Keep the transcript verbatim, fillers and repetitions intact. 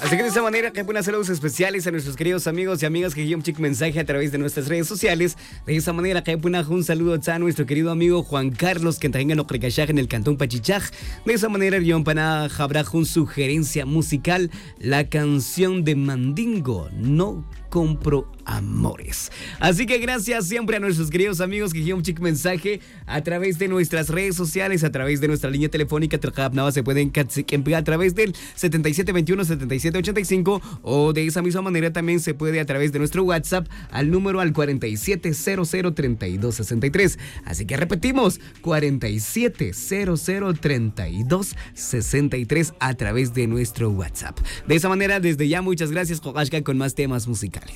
Así que de esa manera, que buenas saludos especiales a nuestros queridos amigos y amigas que guían un chico mensaje a través de nuestras redes sociales. De esa manera, que buena un saludo a nuestro querido amigo Juan Carlos, que tenga no cricachaj en el cantón Pachichaj. De esa manera, Rion Pana habrá un sugerencia musical, la canción de Mandingo, No Compro Amores. Así que gracias siempre a nuestros queridos amigos que guían un chico mensaje a través de nuestras redes sociales, a través de nuestra línea telefónica. Se pueden enviar a través del setenta y siete veintiuno setenta y siete ochenta y cinco, o de esa misma manera también se puede a través de nuestro WhatsApp al número al cuarenta y siete cero cero treinta y dos sesenta y tres. Así que repetimos, cuarenta y siete cero cero treinta y dos sesenta y tres a través de nuestro WhatsApp. De esa manera, desde ya, muchas gracias, Jogashka, con más temas musicales.